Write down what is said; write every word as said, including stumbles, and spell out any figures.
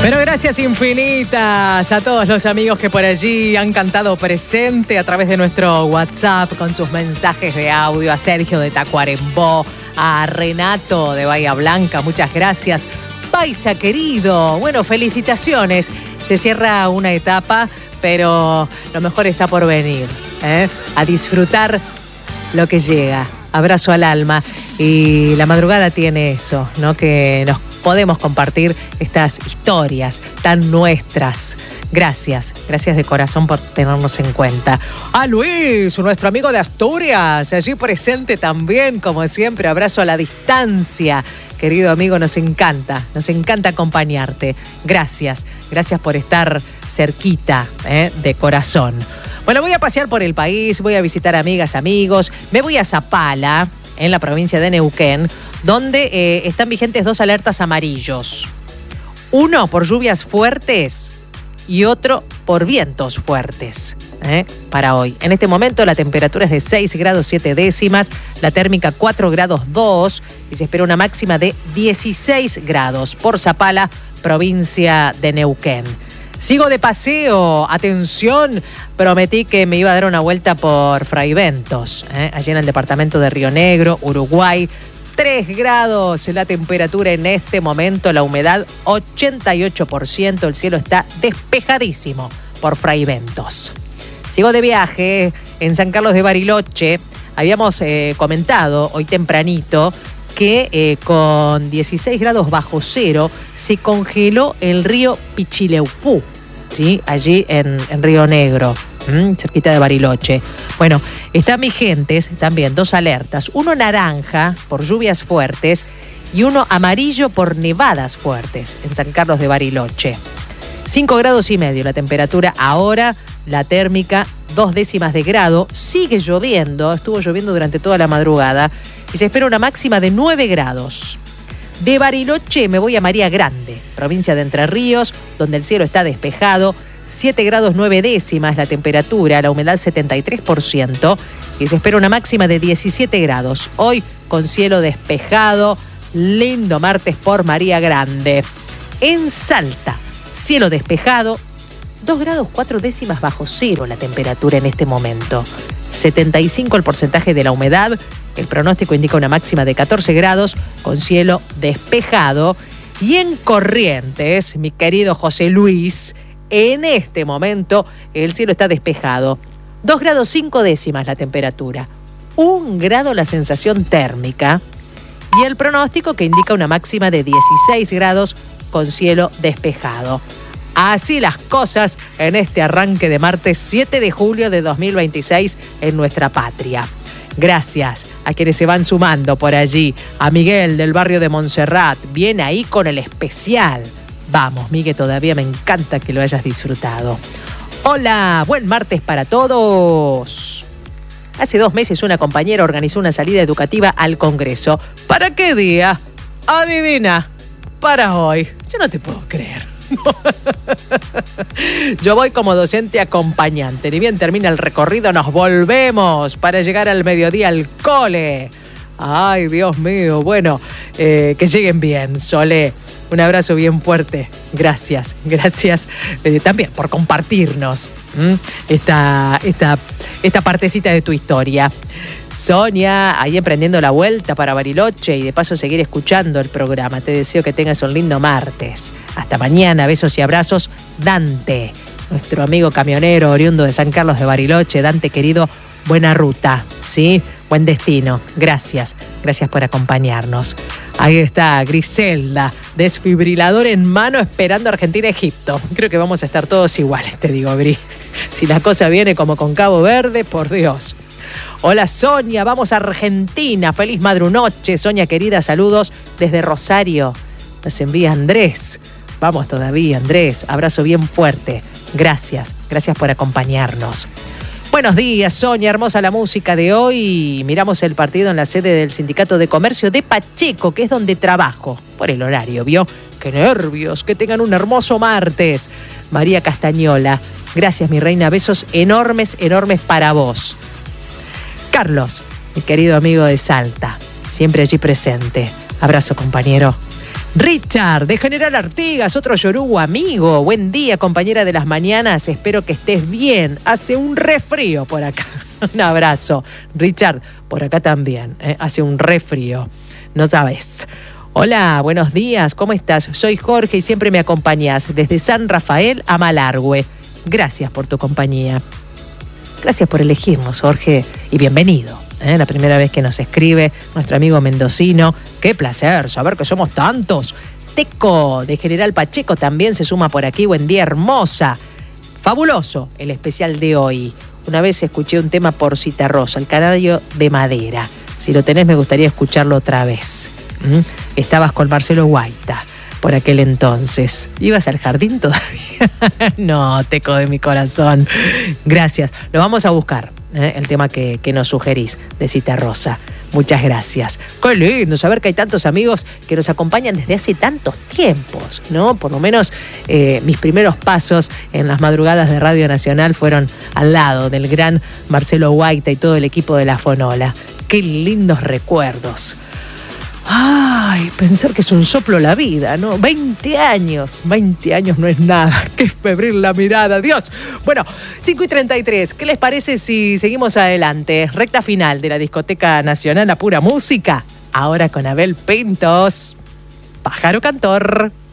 Pero gracias infinitas a todos los amigos que por allí han cantado presente a través de nuestro WhatsApp con sus mensajes de audio, a Sergio de Tacuarembó, a Renato de Bahía Blanca, muchas gracias. Paisa querido, bueno, felicitaciones. Se cierra una etapa, pero lo mejor está por venir, ¿eh? A disfrutar lo que llega. Abrazo al alma. Y la madrugada tiene eso, ¿no? Que nos podemos compartir estas historias tan nuestras. Gracias, gracias de corazón por tenernos en cuenta. A Luis, nuestro amigo de Asturias, allí presente también, como siempre. Abrazo a la distancia. Querido amigo, nos encanta, nos encanta acompañarte. Gracias, gracias por estar cerquita, ¿eh? De corazón. Bueno, voy a pasear por el país, voy a visitar amigas, amigos. Me voy a Zapala, en la provincia de Neuquén, donde eh, están vigentes dos alertas amarillos. Uno por lluvias fuertes y otro por vientos fuertes, ¿eh? Para hoy. En este momento la temperatura es de seis grados siete décimas, la térmica cuatro grados dos y se espera una máxima de dieciséis grados por Zapala, provincia de Neuquén. Sigo de paseo, atención, prometí que me iba a dar una vuelta por Fraiventos, ¿eh? Allí en el departamento de Río Negro, Uruguay. tres grados la temperatura en este momento, la humedad ochenta y ocho por ciento, el cielo está despejadísimo por Fraiventos. Sigo de viaje en San Carlos de Bariloche. Habíamos eh, comentado hoy tempranito que eh, con dieciséis grados bajo cero se congeló el río Pichileupú, ¿sí? Allí en, en Río Negro, ¿m? cerquita de Bariloche. Bueno, están vigentes también dos alertas, uno naranja por lluvias fuertes y uno amarillo por nevadas fuertes en San Carlos de Bariloche. cinco grados y medio la temperatura ahora, la térmica dos décimas de grado, sigue lloviendo, estuvo lloviendo durante toda la madrugada y se espera una máxima de nueve grados. De Bariloche me voy a María Grande, provincia de Entre Ríos, donde el cielo está despejado, siete grados nueve décimas la temperatura, la humedad setenta y tres por ciento y se espera una máxima de diecisiete grados. Hoy con cielo despejado, lindo martes por María Grande. En Salta, cielo despejado, dos grados cuatro décimas bajo cero la temperatura en este momento. setenta y cinco el porcentaje de la humedad. El pronóstico indica una máxima de catorce grados con cielo despejado. Y en Corrientes, mi querido José Luis, en este momento el cielo está despejado. dos grados cinco décimas la temperatura. un grado la sensación térmica. Y el pronóstico que indica una máxima de dieciséis grados con cielo despejado. Así las cosas en este arranque de martes siete de julio de dos mil veintiséis en nuestra patria. Gracias a quienes se van sumando por allí. A Miguel del barrio de Montserrat, viene ahí con el especial. Vamos, Miguel, todavía me encanta que lo hayas disfrutado. Hola, buen martes para todos. Hace dos meses una compañera organizó una salida educativa al Congreso. ¿Para qué día? Adivina, para hoy. Yo no te puedo creer. Yo voy como docente acompañante. Ni bien termina el recorrido, nos volvemos para llegar al mediodía al cole. Ay, Dios mío. Bueno, eh, que lleguen bien, Solé. Un abrazo bien fuerte. Gracias, gracias eh, también por compartirnos ¿m? esta, esta, esta partecita de tu historia. Sonia, ahí emprendiendo la vuelta para Bariloche y de paso seguir escuchando el programa. Te deseo que tengas un lindo martes. Hasta mañana, besos y abrazos. Dante, nuestro amigo camionero oriundo de San Carlos de Bariloche. Dante, querido, buena ruta, ¿sí? Buen destino. Gracias, gracias por acompañarnos. Ahí está Griselda, desfibrilador en mano esperando Argentina-Egipto. Creo que vamos a estar todos iguales, te digo, Gris. Si la cosa viene como con Cabo Verde, por Dios. Hola Sonia, vamos a Argentina. Feliz madrunoche, Sonia querida, saludos desde Rosario. Nos envía Andrés. Vamos todavía, Andrés. Abrazo bien fuerte. Gracias, gracias por acompañarnos. Buenos días, Sonia, hermosa la música de hoy. Miramos el partido en la sede del Sindicato de Comercio de Pacheco, que es donde trabajo. Por el horario, ¿vio? ¡Qué nervios! Que tengan un hermoso martes. María Castañola, gracias, mi reina. Besos enormes, enormes para vos. Carlos, mi querido amigo de Salta, siempre allí presente. Abrazo, compañero. Richard, de General Artigas, otro yorugo amigo. Buen día, compañera de las mañanas. Espero que estés bien. Hace un refrío por acá. Un abrazo. Richard, por acá también. ¿eh? Hace un refrío. No sabes. Hola, buenos días. ¿Cómo estás? Soy Jorge y siempre me acompañas desde San Rafael a Malargüe. Gracias por tu compañía. Gracias por elegirnos, Jorge. Y bienvenido. ¿Eh? La primera vez que nos escribe nuestro amigo mendocino. Qué placer saber que somos tantos. Teco de General Pacheco también se suma por aquí. Buen día, hermosa. Fabuloso el especial de hoy. Una vez escuché un tema por Citarrosa, el canario de madera. Si lo tenés me gustaría escucharlo otra vez. ¿Mm? Estabas con Marcelo Guaita por aquel entonces. ¿Ibas al jardín todavía? No, Teco de mi corazón. Gracias. Lo vamos a buscar. ¿eh? El tema que, que nos sugerís de Citarrosa. Muchas gracias. Qué lindo saber que hay tantos amigos que nos acompañan desde hace tantos tiempos, ¿no? Por lo menos eh, mis primeros pasos en las madrugadas de Radio Nacional fueron al lado del gran Marcelo Guaita y todo el equipo de La Fonola. Qué lindos recuerdos. Ay, pensar que es un soplo la vida, ¿no? veinte años, veinte años no es nada. Qué febril la mirada, Dios. Bueno, cinco y treinta y tres, ¿qué les parece si seguimos adelante? Recta final de la Discoteca Nacional, la pura música. Ahora con Abel Pintos, Pájaro Cantor.